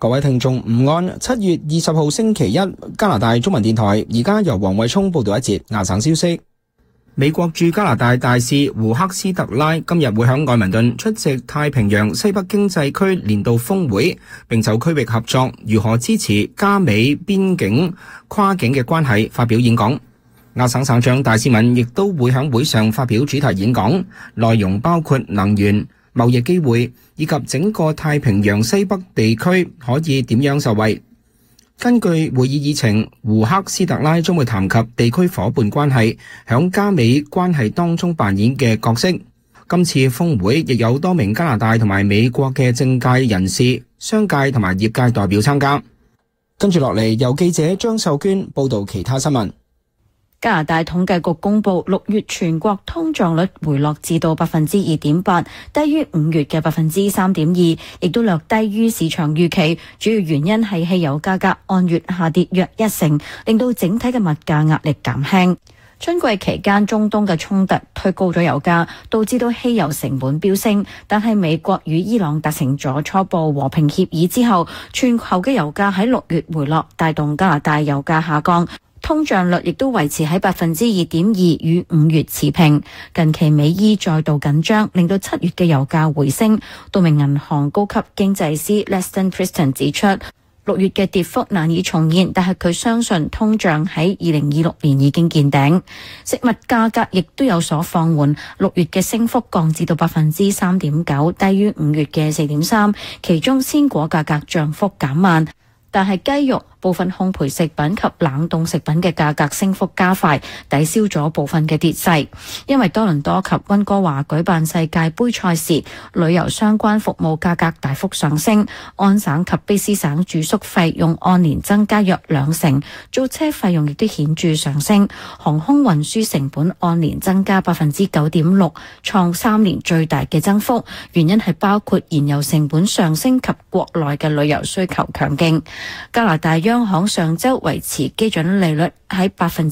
各位聽眾午安，7月20號星期一，加拿大中文電台，而家由黃慧聰報道一節亞省消息。美國駐加拿大大使胡克斯特拉今日會喺愛民頓出席太平洋西北經濟區年度峰會，並就區域合作如何支持加美邊境跨境嘅關係發表演講。亞省省長戴斯敏亦都會喺會上發表主題演講，內容包括能源、貿易機會以及整個太平洋西北地區可以點樣受惠。根據會議議程，胡克斯特拉將會談及地區夥伴關係響加美關係當中扮演嘅角色。今次峰會亦有多名加拿大同埋美國嘅政界人士、商界同埋業界代表參加。跟住落嚟，由記者張秀娟報道其他新聞。 加拿大統計局公布6月全國通脹率回落至到 2.8%， 低於5月嘅 3.2%， 亦都略低於市場預期。主要原因係汽油價格按月下跌約1成，令到整體嘅物價壓力減輕。春季期間，中東嘅衝突推高咗油價，導致到汽油成本飆升。但係美國與伊朗達成咗初步和平協議之後，全球嘅油價喺6月回落，帶動加拿大油價下降。通脹率亦都維持喺 2.2%， 與5月持平。近期美伊再度緊張，令到7月嘅油價回升。多名銀行高級經濟師 Leston Tristan 指出，6月嘅跌幅難以重現，但係佢相信通脹喺2026年已經見頂。食物價格亦都有所放緩，6月嘅升幅降至到 3.9%， 低於5月嘅 4.3%， 其中鮮果價格漲幅減慢。但係雞肉、部分烘焙食品及冷凍食品嘅價格升幅加快，抵消咗部分嘅跌勢。因為多倫多及溫哥華舉辦世界盃賽事，旅遊相關服務價格大幅上升。安省及卑詩省住宿費用按年增加約2成，租車費用亦都顯著上升。航空運輸成本按年增加 9.6%， 創3年最大嘅增幅。原因係包括燃油成本上升及國內嘅旅遊需求強勁。加拿大央行上週維持基準利率喺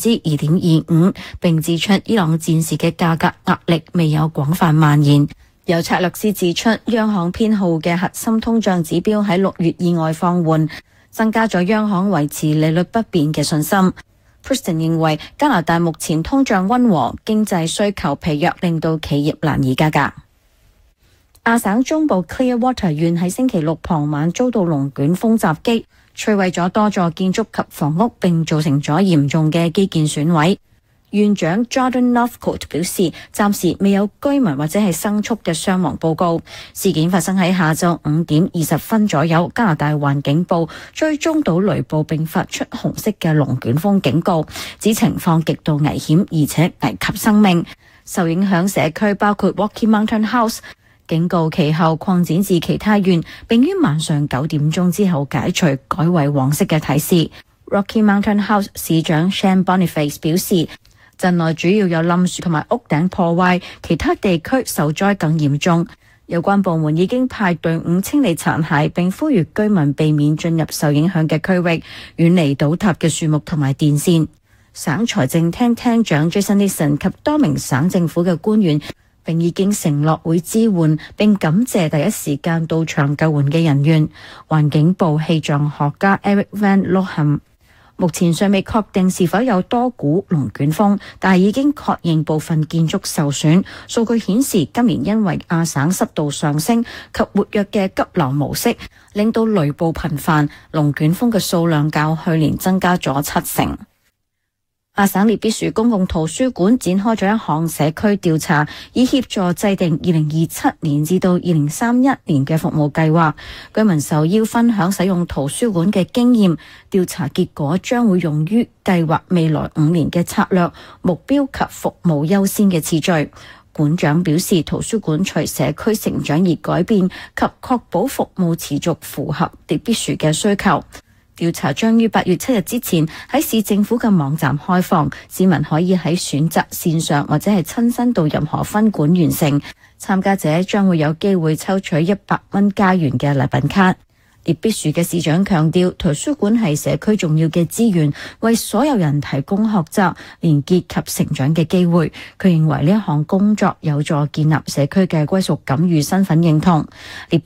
2.25%， 並指出伊朗戰事嘅價格壓力未有廣泛蔓延。有策略師指出，央行偏好嘅核心通脹指標喺6月意外放緩，增加咗央行維持利率不變嘅信心。Preston 認為加拿大目前通脹溫和，經濟需求疲弱，令到企業難以加價。亞省中部 Clearwater 縣喺星期六傍晚遭到龍捲風襲擊，摧毀咗多座建築及房屋，並造成咗嚴重嘅基建損毀。縣長 Jordan Northcote 表示，暫時未有居民或者係牲畜嘅傷亡報告。事件發生喺下晝5點20分左右，加拿大環境部追蹤到雷暴並發出紅色嘅龍捲風警告，指情況極度危險，而且危及生命。受影響社區包括 Rocky Mountain House。警告其後擴展至其他縣，並於晚上9點鐘之後解除，改為黃色嘅提示。Rocky Mountain House 市長 Shane Boniface 表示，鎮內主要有冧樹同埋屋頂破壞，其他地區受災更嚴重。有關部門已經派隊伍清理殘骸，並呼籲居民避免進入受影響嘅區域，遠離倒塌嘅樹木同埋電線。省財政廳廳長 Jason Nissen 及多名省政府嘅官員並已經承諾會支援，並感謝第一時間到場救援嘅人員。環境部氣象學家 Eric Van Loham 目前尚未確定是否有多股龍捲風，但係已經確認部分建築受損。數據顯示，今年因為亞省濕度上升及活躍嘅急流模式，令到雷暴頻繁，龍捲風嘅數量較去年增加咗7成。亞省列必殊公共圖書館展開咗一項社區調查，以協助制定2027年至到2031年嘅服務計劃。居民受邀分享使用圖書館嘅經驗，調查結果將會用於計劃未來5年嘅策略、目標及服務優先嘅次序。館長表示，圖書館隨社區成長而改變，及確保服務持續符合列必殊嘅需求。調查將於8月7日之前喺市政府嘅網站開放，市民可以喺選擇線上或者係親身到任何分館完成。參加者將會有機會抽取100蚊加元嘅禮品卡。列必殊嘅市長強調，圖書館係社區重要嘅資源，為所有人提供學習、連結及成長嘅機會。佢認為呢一項工作有助建立社區嘅歸屬感與身份認同。列